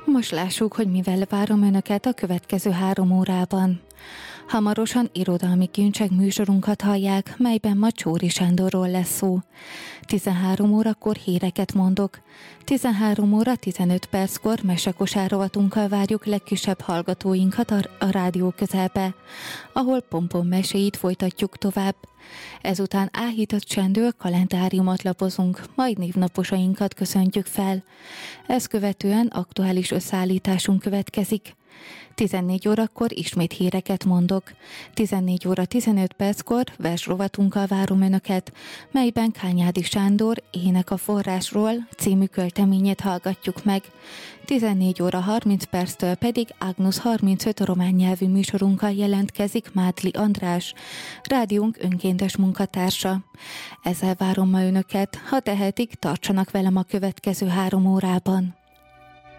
Most lássuk, hogy mivel várom önöket a következő 3 órában. Hamarosan irodalmi kincsek műsorunkat hallják, melyben ma Csóri Sándorról lesz szó. 13 órakor híreket mondok. 13 óra 15 perckor mesekosár rovatunkkal várjuk legkisebb hallgatóinkat a rádió közelbe, ahol Pompom meséit folytatjuk tovább. Ezután áhított csendől kalendáriumot lapozunk, majd névnaposainkat köszöntjük fel. Ezt követően aktuális összeállításunk következik. 14 órakor ismét híreket mondok. 14 óra 15 perckor versrovatunkkal várom önöket, melyben Kányádi Sándor Ének a forrásról című költeményét hallgatjuk meg. 14 óra 30 perctől pedig Agnus 35 román nyelvű műsorunkkal jelentkezik Mádli András, rádiónk önkéntes munkatársa. Ezzel várom ma önöket, ha tehetik, tartsanak velem a következő 3 órában.